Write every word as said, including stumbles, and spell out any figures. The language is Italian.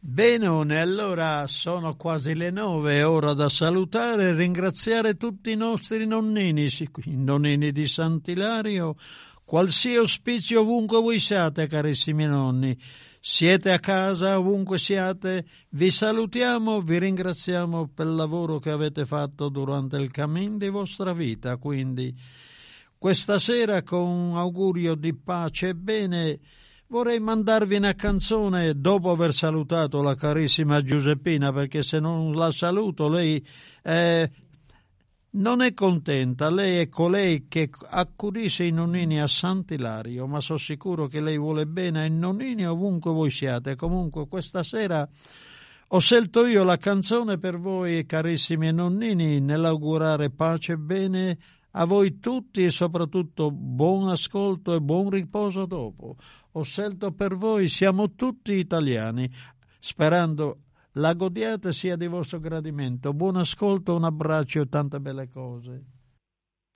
Benone, allora sono quasi le nove, è ora da salutare e ringraziare tutti i nostri nonnini, i nonnini di Sant'Ilario, qualsiasi ospizio ovunque voi siate, carissimi nonni. Siete a casa, ovunque siate, vi salutiamo, vi ringraziamo per il lavoro che avete fatto durante il cammin di vostra vita. Quindi questa sera, con augurio di pace e bene, vorrei mandarvi una canzone dopo aver salutato la carissima Giuseppina, perché se non la saluto lei eh, non è contenta. Lei è colei che accudisce i nonnini a Sant'Ilario, ma sono sicuro che lei vuole bene ai nonnini ovunque voi siate. Comunque questa sera ho scelto io la canzone per voi, carissimi nonnini, nell'augurare pace e bene a voi tutti e soprattutto buon ascolto e buon riposo dopo. Ho scelto per voi Siamo tutti italiani, sperando la godiate sia di vostro gradimento. Buon ascolto, un abbraccio e tante belle cose.